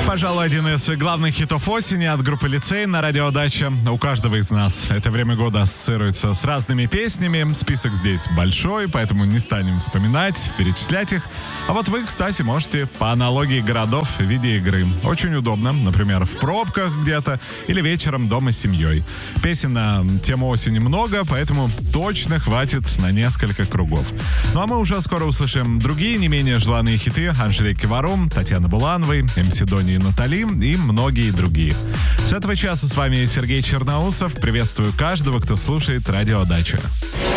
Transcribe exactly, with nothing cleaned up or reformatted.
Пожалуй, один из главных хитов осени от группы «Лицей» на радио «Дача». У каждого из нас это время года ассоциируется с разными песнями. Список здесь большой, поэтому не станем вспоминать, перечислять их. А вот вы, кстати, можете по аналогии городов в виде игры. Очень удобно, например, в пробках где-то или вечером дома с семьей. Песен на тему осени много, поэтому точно хватит на несколько кругов. Ну а мы уже скоро услышим другие не менее желанные хиты Анжелики Варум, Татьяны Булановой, эм си Дони и Натали и многие другие. С этого часа с вами Сергей Черноусов. Приветствую каждого, кто слушает радио «Дача».